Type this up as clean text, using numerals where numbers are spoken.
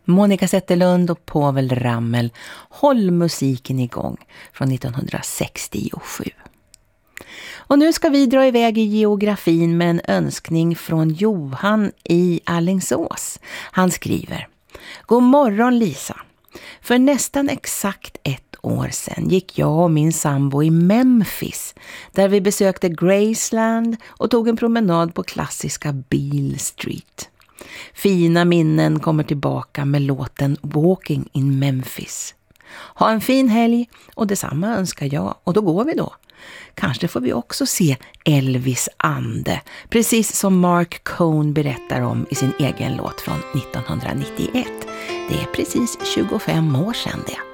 Monica Zetterlund och Povel Ramel, Håll musiken igång från 1967. Och nu ska vi dra iväg i geografin med en önskning från Johan i Alingsås. Han skriver: God morgon Lisa. För nästan exakt 1 år sedan gick jag och min sambo i Memphis där vi besökte Graceland och tog en promenad på klassiska Beale Street. Fina minnen kommer tillbaka med låten Walking in Memphis. Ha en fin helg och detsamma önskar jag, och då går vi då. Kanske får vi också se Elvis ande, precis som Mark Cohn berättar om i sin egen låt från 1991. Det är precis 25 år sedan det.